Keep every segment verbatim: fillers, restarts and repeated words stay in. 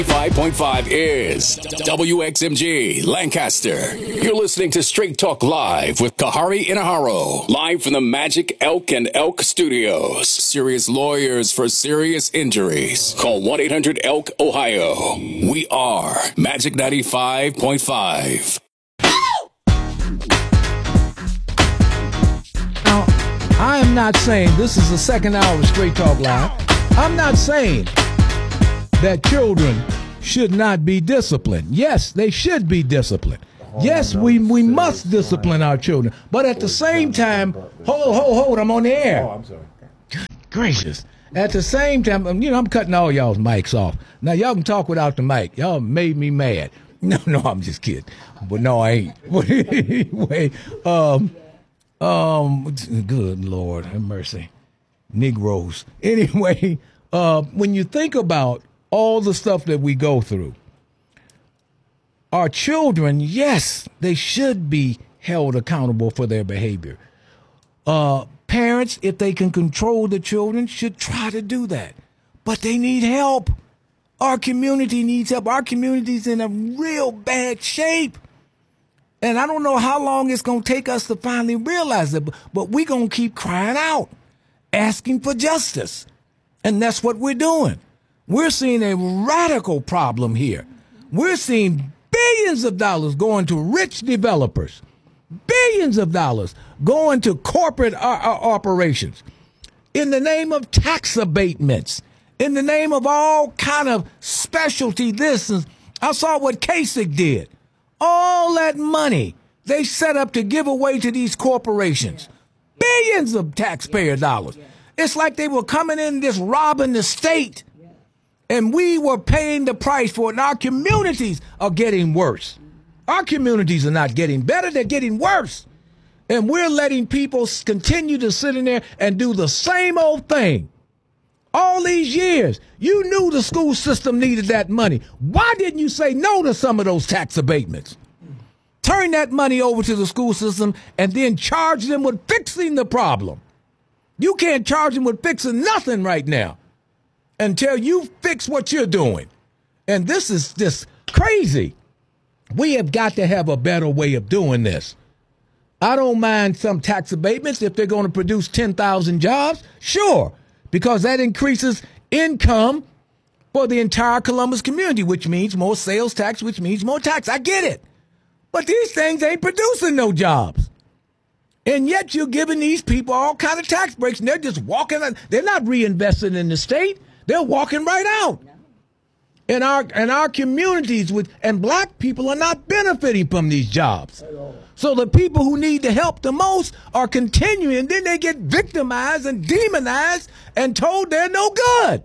five point five is W X M G Lancaster. You're listening to Straight Talk Live with Kahari Inaharo. Live from the Magic Elk and Elk Studios. Serious lawyers for serious injuries. Call one eight hundred elk ohio. We are Magic ninety-five point five. Now, I am not saying this is the second hour of Straight Talk Live. I'm not saying that children should not be disciplined. Yes, they should be disciplined. Yes, we, we must discipline our children. But at the same time, hold, hold, hold, I'm on the air. Oh, I'm sorry. Gracious. At the same time, you know, I'm cutting all y'all's mics off. Now, y'all can talk without the mic. Y'all made me mad. No, no, I'm just kidding. But no, I ain't. But anyway, um, um, good Lord, have mercy. Negroes. Anyway, uh, when you think about all the stuff that we go through, our children, yes, they should be held accountable for their behavior. Uh, parents, if they can control the children, should try to do that. But they need help. Our community needs help. Our community's in a real bad shape. And I don't know how long it's going to take us to finally realize it, but, but we're going to keep crying out, asking for justice. And that's what we're doing. We're seeing a radical problem here. We're seeing billions of dollars going to rich developers, billions of dollars going to corporate uh, uh, operations in the name of tax abatements, in the name of all kind of specialty this. And I saw what Kasich did. All that money they set up to give away to these corporations, billions of taxpayer dollars. It's like they were coming in just robbing the state. And we were paying the price for it. And our communities are getting worse. Our communities are not getting better. They're getting worse. And we're letting people continue to sit in there and do the same old thing. All these years, you knew the school system needed that money. Why didn't you say no to some of those tax abatements? Turn that money over to the school system and then charge them with fixing the problem. You can't charge them with fixing nothing right now until you fix what you're doing. And this is just crazy. We have got to have a better way of doing this. I don't mind some tax abatements if they're going to produce ten thousand jobs. Sure, because that increases income for the entire Columbus community, which means more sales tax, which means more tax. I get it. But these things ain't producing no jobs. And yet you're giving these people all kind of tax breaks, and they're just walking. They're not reinvesting in the state. They're walking right out. And our and our communities with and black people are not benefiting from these jobs. So the people who need the help the most are continuing, and then they get victimized and demonized and told they're no good.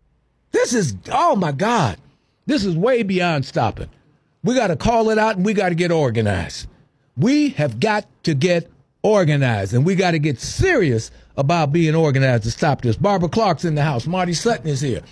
This is, oh my God, this is way beyond stopping. We got to call it out, and we got to get organized. We have got to get organized, and we got to get serious about being organized to stop this. Barbara Clark's in the house. Marty Sutton is here.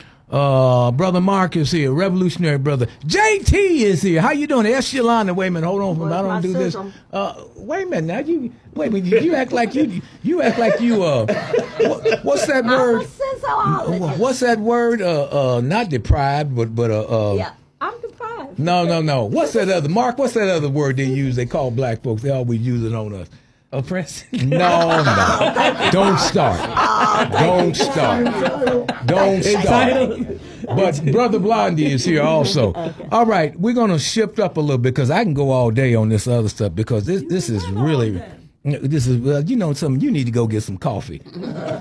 Uh, Brother Mark is here. Revolutionary Brother. J T is here. How you doing? Ask Yolanda. Wait a minute. Hold on. I don't do this. Uh, wait a minute. Now you wait a minute. You, you act like you. You act like you. Uh, what, what's that word? What's that word? Uh, uh, not deprived, but but uh. uh yeah, I'm deprived. No, no, no. What's that other Mark? What's that other word they use? They call black folks. They always use it on us. Oppressive? No, no. Don't start. Don't start. Don't start. But Brother Blondie is here also. All right, we're going to shift up a little bit because I can go all day on this other stuff because this this is really, this is, well, you know something, you need to go get some coffee. I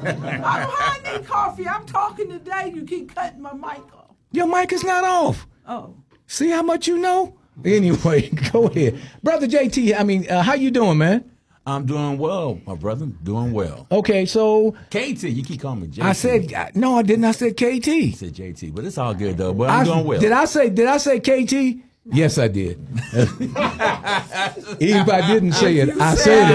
don't need coffee. I'm talking today. You keep cutting my mic off. Your mic is not off. Oh. See how much you know? Anyway, go ahead. Brother J T, I mean, uh, how you doing, man? I'm doing well, my brother. Doing well. Okay, so K T, you keep calling me J T. I said no, I didn't. I said K T. You said J T, but it's all good though. But I'm I, doing well. Did I say? Did I say K T? Yes, I did. Even if I didn't say it, I said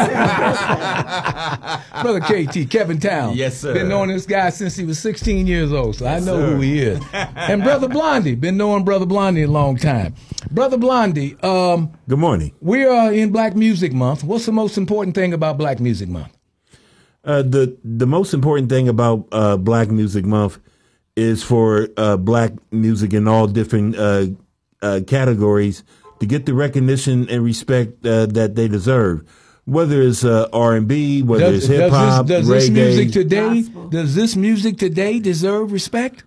it. Brother K T, Kevin Town. Yes, sir. Been knowing this guy since he was sixteen years old, so yes, I know sir. who he is. And Brother Blondie, been knowing Brother Blondie a long time. Brother Blondie, um, good morning. We are in Black Music Month. What's the most important thing about Black Music Month? Uh, the the most important thing about uh, Black Music Month is for uh, black music in all different uh, uh, categories to get the recognition and respect uh, that they deserve. Whether it's uh, R and B, whether does, it's hip hop, does, reggae. this music today, gospel. does this music today deserve respect?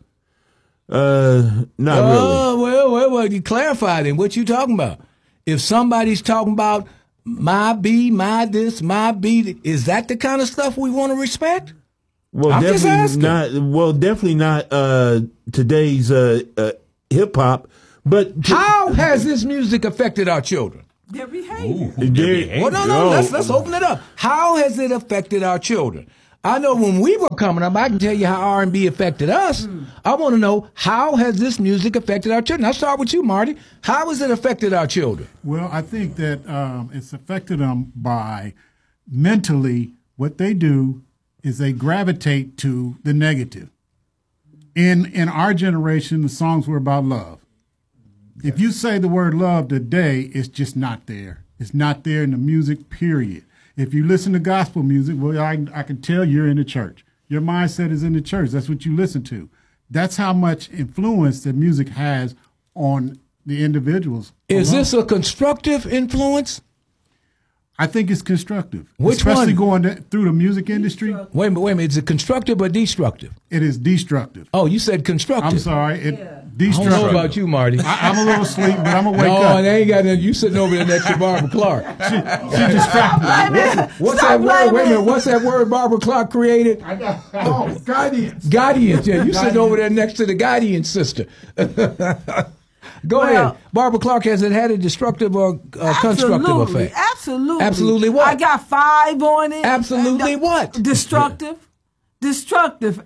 Uh, not Oh, really. well, well, well, you clarified it. What you talking about? If somebody's talking about my B, my this, my B, is that the kind of stuff we want to respect? Well, I'm just definitely asking. not. Well, definitely not uh, today's uh, uh, hip hop. But to, How has this music affected our children? Their behavior. there- Well, no, no, oh, let's let's open it up. How has it affected our children? I know when we were coming up, I can tell you how R and B affected us. Hmm. I want to know, how has this music affected our children? I'll start with you, Marty. How has it affected our children? Well, I think that um, it's affected them by mentally. What they do is they gravitate to the negative. In in our generation, the songs were about love. If you say the word love today, it's just not there. It's not there in the music, period. If you listen to gospel music, well, I, I can tell you're in the church. Your mindset is in the church. That's what you listen to. That's how much influence that music has on the individuals. Is alone. this a constructive influence? I think it's constructive. Which Especially one? going to, through the music industry, Wait a minute, wait a minute. Is it constructive or destructive? it is destructive. Oh, you said constructive. I'm sorry, it I don't destructive. know about you, Marty. I, I'm a little asleep, but I'm gonna wake no, up. they ain't got nothing. You sitting over there next to Barbara Clark. She, she distracted me. What's Stop that word? blaming Wait a minute. it. What's that word Barbara Clark created? I got, oh, guardians. Guardians. Yeah, you sitting over there next to the Guardian sister. Go Well, ahead. Barbara Clark, has it had a destructive or uh, constructive Absolutely, effect? absolutely. Absolutely what? I got five on it. Absolutely And, uh, what? Destructive. Destructive.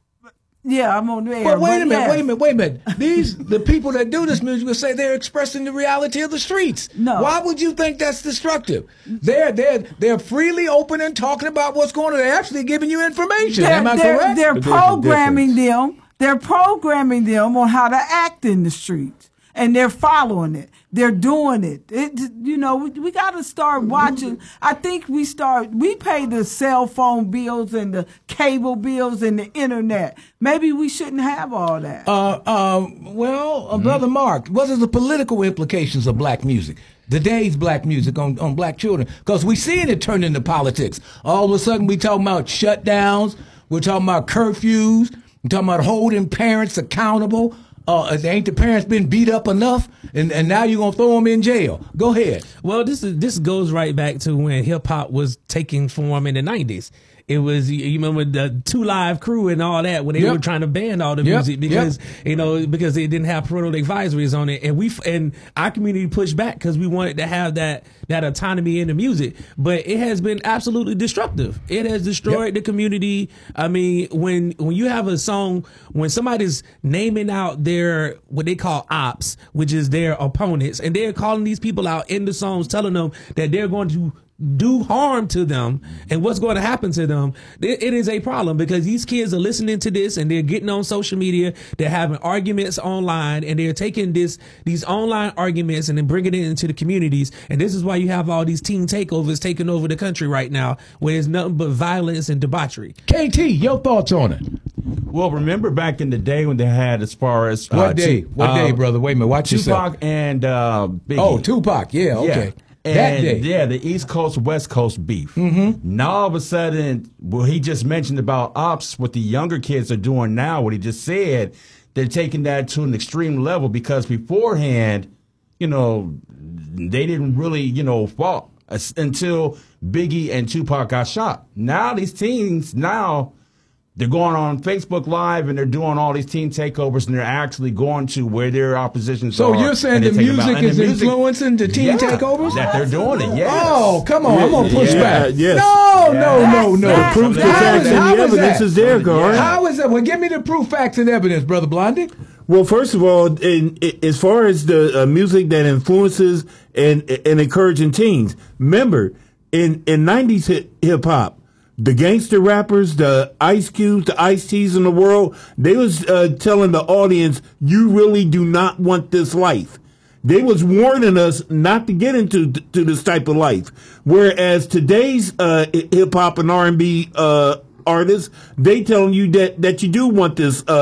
Yeah, I'm on there. But wait a minute, yes. wait a minute, wait a minute. These the people that do this music will say they're expressing the reality of the streets. No. Why would you think that's destructive? They're they're they're freely open and talking about what's going on. They're actually giving you information. They're, Am I they're, correct? they're But there's a programming them. They're programming them on how to act in the streets, and they're following it. They're doing it. It you know, we, we got to start watching. I think we start. We pay the cell phone bills and the cable bills and the internet. Maybe we shouldn't have all that. Uh, uh, well, uh, Brother Mark, what are the political implications of black music? Today's black music on, on black children? Because we seeing it turn into politics. All of a sudden, we talking about shutdowns. We're talking about curfews. We're talking about holding parents accountable. Uh, ain't the parents been beat up enough, and, and now you're gonna throw them in jail? Go ahead. Well, this is this goes right back to when hip hop was taking form in the nineties. It was, you remember the Two Live Crew and all that when they Yep. were trying to ban all the Yep. music because you know because they didn't have parental advisories on it, and we and our community pushed back because we wanted to have that that autonomy in the music. But it has been absolutely destructive. It has destroyed Yep. the community. I mean, when when you have a song, when somebody's naming out their what they call ops, which is their opponents, and they're calling these people out in the songs, telling them that they're going to do harm to them and what's going to happen to them, it, it is a problem because these kids are listening to this and they're getting on social media, they're having arguments online, and they're taking this these online arguments and then bringing it into the communities. And this is why you have all these teen takeovers taking over the country right now, where it's nothing but violence and debauchery. K T, your thoughts on it? Well, remember back in the day when they had as far as uh, What day? Tu- What uh, day, brother? Wait a minute. Watch yourself. Tupac and uh, Biggie. Oh, Tupac. Yeah. Okay. And That day. yeah, the East Coast West Coast beef. Mm-hmm. Now all of a sudden, well, he just mentioned about ops. What the younger kids are doing now, what he just said, they're taking that to an extreme level because beforehand, you know, they didn't really, you know, fought until Biggie and Tupac got shot. Now these teens now. They're going on Facebook Live and they're doing all these teen takeovers and they're actually going to where their oppositions So are. you're saying and the they're taking music them out. And is the music- influencing the teen Yeah, takeovers? that they're doing it, yes. Oh, come on. I'm going to push Yeah, back. yes. No, no, no, no. That's- Proof to How facts is- and how the is evidence that? is there, Gar. How is that? Well, give me the proof, facts, and evidence, Brother Blondie. Well, first of all, in, in, as far as the uh, music that influences and and encouraging teens, remember in in nineties hip hop, the gangster rappers, the Ice Cubes, the Ice T's in the world, they was uh, telling the audience, you really do not want this life. They was warning us not to get into to this type of life. Whereas today's uh, hip hop and R and B uh, artists, they telling you that that you do want this uh,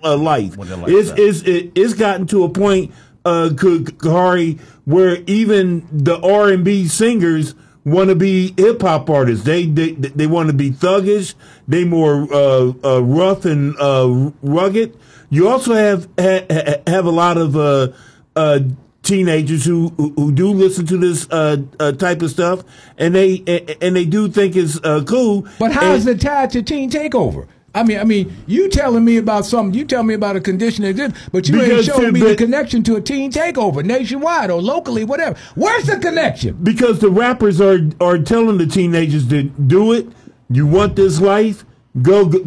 uh, life. What their It's lifestyle. it's it, it's gotten to a point, uh, K- Kahari, where even the R and B singers want to be hip hop artists. They they they want to be thuggish. They more uh, uh, rough and uh, rugged. You also have ha, have a lot of uh, uh, teenagers who, who who do listen to this uh, uh, type of stuff, and they and they do think it's uh, cool. But how is And- it tied to teen takeover? I mean, I mean, you telling me about something, you tell me about a condition that exists, but you ain't Because showing to- me the but- connection to a teen takeover nationwide or locally, whatever. Where's the connection? Because the rappers are are telling the teenagers to do it. You want this life? Go, go